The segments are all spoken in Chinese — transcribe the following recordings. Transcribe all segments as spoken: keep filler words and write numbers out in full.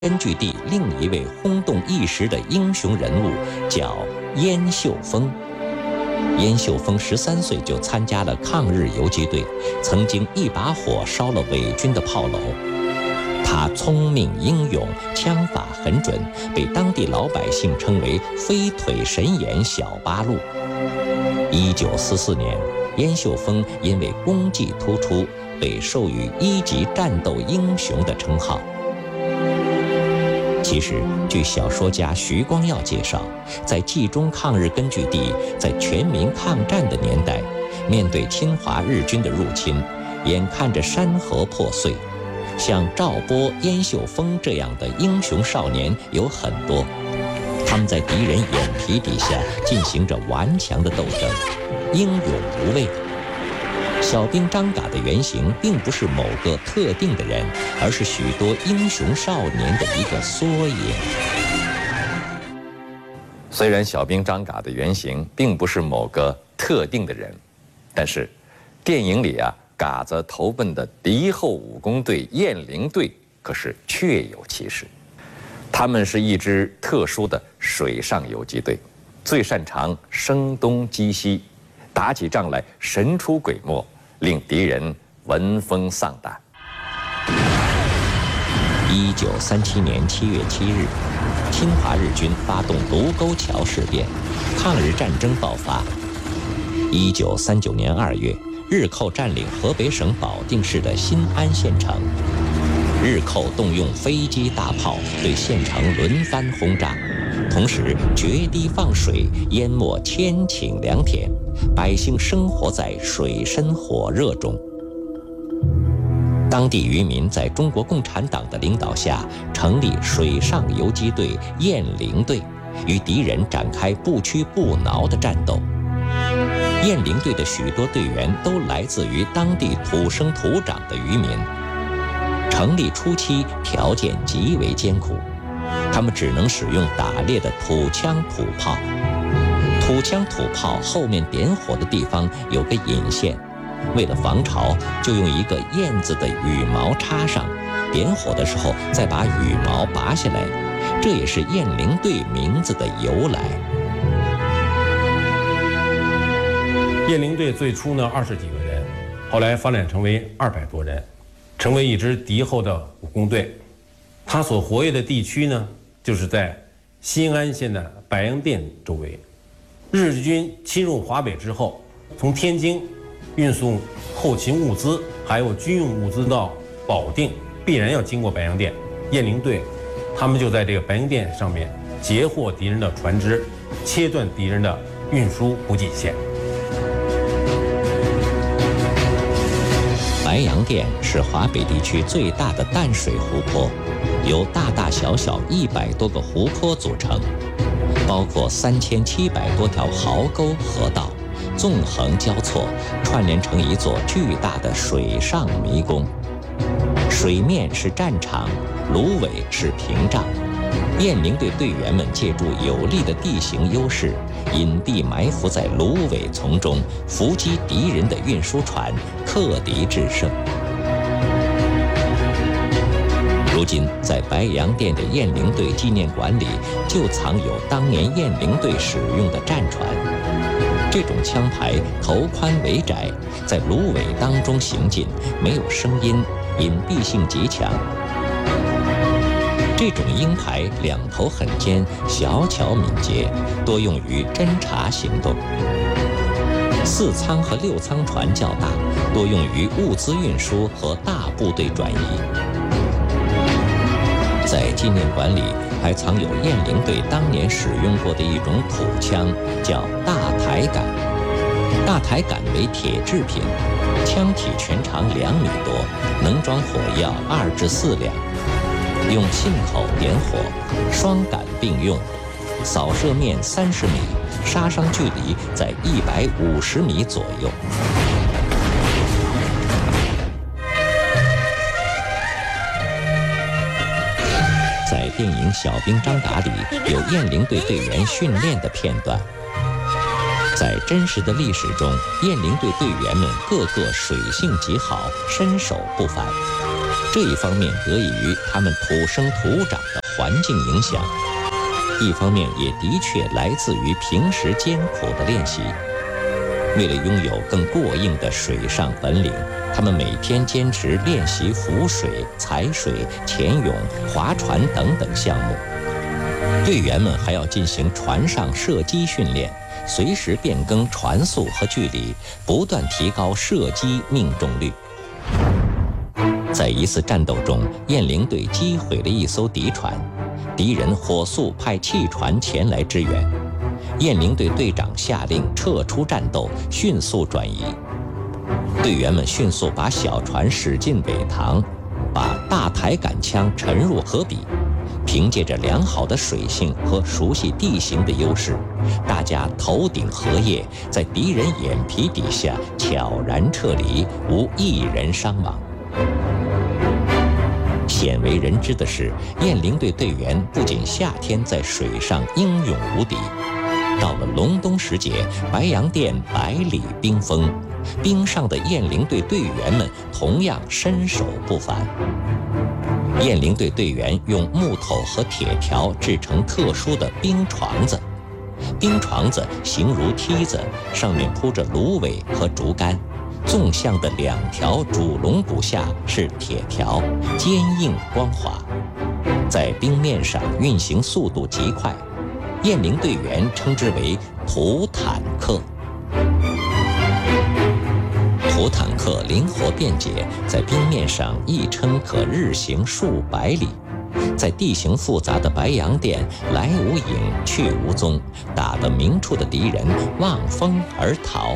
根据地另一位轰动一时的英雄人物叫燕秀峰。燕秀峰十三岁就参加了抗日游击队，曾经一把火烧了伪军的炮楼。他聪明英勇，枪法很准，被当地老百姓称为飞腿神眼小八路。一九四四年，燕秀峰因为功绩突出，被授予一级战斗英雄的称号。其实，据小说家徐光耀介绍，在冀中抗日根据地在全民抗战的年代，面对侵华日军的入侵，眼看着山河破碎，像赵波、燕秀峰这样的英雄少年有很多，他们在敌人眼皮底下进行着顽强的斗争，英勇无畏。小兵张嘎的原型并不是某个特定的人，而是许多英雄少年的一个缩影。虽然小兵张嘎的原型并不是某个特定的人，但是电影里啊，嘎子投奔的敌后武工队雁翎队可是确有其事。他们是一支特殊的水上游击队，最擅长声东击西，打起仗来神出鬼没，令敌人闻风丧胆。一九三七年七月七日，侵华日军发动卢沟桥事变，抗日战争爆发。一九三九年二月，日寇占领河北省保定市的新安县城，日寇动用飞机大炮对县城轮番轰炸，同时决堤放水，淹没千顷良田，百姓生活在水深火热中。当地渔民在中国共产党的领导下，成立水上游击队雁翎队，与敌人展开不屈不挠的战斗。雁翎队的许多队员都来自于当地土生土长的渔民。成立初期条件极为艰苦，他们只能使用打猎的土枪土炮。土枪土炮后面点火的地方有个引线，为了防潮，就用一个燕子的羽毛插上，点火的时候再把羽毛拔下来，这也是雁翎队名字的由来。 雁翎队最初呢二十几个人，后来发展成为二百多人，成为一支敌后的武工队。他所活跃的地区呢，就是在新安县的白洋淀周围。日军侵入华北之后，从天津运送后勤物资还有军用物资到保定，必然要经过白洋淀。雁翎队他们就在这个白洋淀上面截获敌人的船只，切断敌人的运输补给线。 白洋淀是华北地区最大的淡水湖泊，由大大小小一百多个湖泊组成，包括三千七百多条壕沟河道，纵横交错，串联成一座巨大的水上迷宫。水面是战场，芦苇是屏障。雁翎队队员们借助有利的地形优势，隐蔽埋伏在芦苇丛中，伏击敌人的运输船，克敌制胜。如今，在白洋淀的雁翎队纪念馆里，就藏有当年雁翎队使用的战船。这种枪牌头宽尾窄，在芦苇当中行进，没有声音，隐蔽性极强。这种鹰牌两头很尖，小巧敏捷，多用于侦察行动。四舱和六舱船较大，多用于物资运输和大部队转移。在纪念馆里还藏有雁翎队当年使用过的一种土枪，叫大台杆。大台杆为铁制品，枪体全长两米多，能装火药二至四两。用信口点火，双杆并用，扫射面三十米，杀伤距离在一百五十米左右。在电影《小兵张嘎》里有雁翎队队员训练的片段。在真实的历史中，雁翎队队员们个个水性极好，身手不凡。 这一方面得益于他们土生土长的环境影响，一方面也的确来自于平时艰苦的练习。为了拥有更过硬的水上本领，他们每天坚持练习浮水、踩水、潜泳、划船等等项目。队员们还要进行船上射击训练，随时变更船速和距离，不断提高射击命中率。在一次战斗中，雁翎队击毁了一艘敌船，敌人火速派汽船前来支援。雁翎队队长下令撤出战斗，迅速转移。队员们迅速把小船驶进尾塘，把大抬杆枪沉入河底。凭借着良好的水性和熟悉地形的优势，大家头顶荷叶，在敌人眼皮底下悄然撤离，无一人伤亡。鲜为人知的是，雁翎队队员不仅夏天在水上英勇无敌，到了隆冬时节，白洋淀百里冰封，冰上的雁翎队队员们同样身手不凡。雁翎队队员用木头和铁条制成特殊的冰床子，冰床子形如梯子，上面铺着芦苇和竹竿，纵向的两条主龙骨下是铁条，坚硬光滑，在冰面上运行速度极快，雁翎队员称之为土坦克。土坦克灵活便捷，在冰面上一撑可日行数百里，在地形复杂的白洋淀来无影去无踪，打得明处的敌人望风而逃。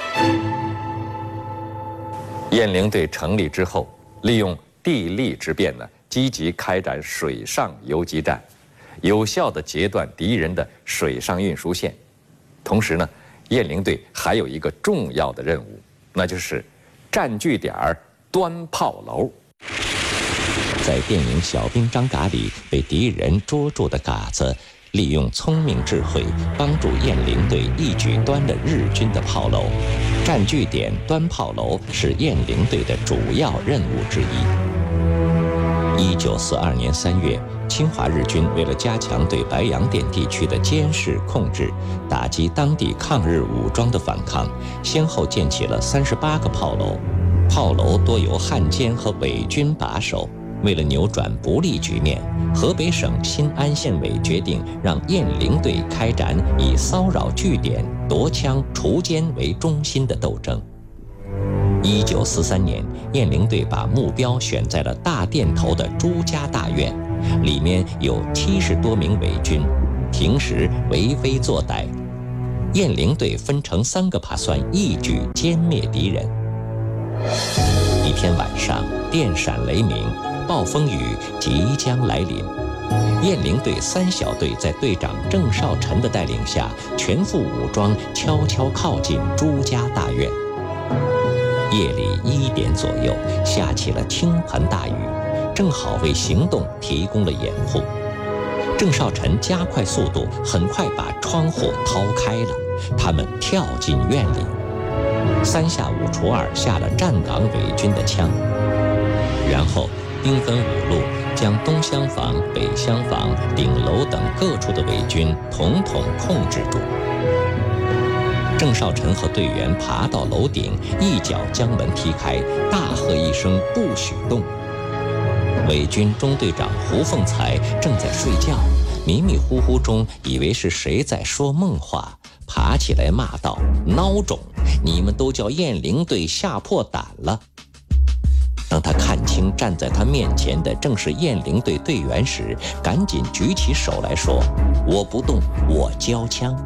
雁翎队成立之后，利用地利之便呢，积极开展水上游击战，有效地截断敌人的水上运输线。同时呢，雁翎队还有一个重要的任务，那就是占据点儿端炮楼。 在电影《小兵张嘎》里被敌人捉住的嘎子，利用聪明智慧帮助雁翎队一举端了日军的炮楼。占据点端炮楼是雁翎队的主要任务之一。一九四二年三月，侵华日军为了加强对白洋淀地区的监视控制，打击当地抗日武装的反抗，先后建起了三十八个炮楼。炮楼多由汉奸和伪军把守。为了扭转不利局面，河北省新安县委决定让雁翎队开展以骚扰据点、夺枪、除奸为中心的斗争。一九四三年，雁翎队把目标选在了大店头的朱家大院，里面有七十多名伪军，平时为非作歹。雁翎队分成三个打算，一举歼灭敌人。一天晚上，电闪雷鸣，暴风雨即将来临。雁翎队三小队在队长郑少臣的带领下，全副武装，悄悄靠近朱家大院。夜里一点左右，下起了倾盆大雨，正好为行动提供了掩护。郑少臣加快速度，很快把窗户掏开了，他们跳进院里。三下五除二下了站岗伪军的枪，然后兵分五路，将东厢房、北厢房、顶楼等各处的伪军统统控制住。郑少臣和队员爬到楼顶，一脚将门踢开，大喝一声“不许动”。伪军中队长胡凤才正在睡觉，迷迷糊糊中以为是谁在说梦话，爬起来骂道：“孬种，你们都叫雁翎队吓破胆了！”当他看清站在他面前的正是雁翎队队员时，赶紧举起手来说：“我不动，我交枪。”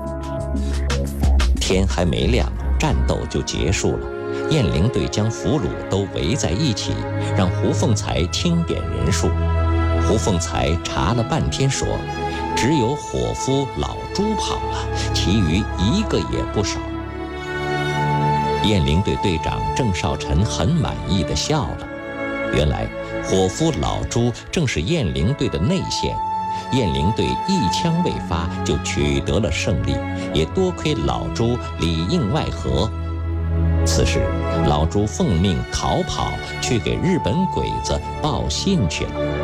天还没亮，战斗就结束了。雁翎队将俘虏都围在一起，让胡凤才清点人数。胡凤才查了半天说，只有伙夫老朱跑了，其余一个也不少。雁翎队队长郑少臣很满意地笑了。原来伙夫老朱正是雁翎队的内线，雁翎队一枪未发就取得了胜利，也多亏老朱里应外合。 此时，老朱奉命逃跑，去给日本鬼子报信去了。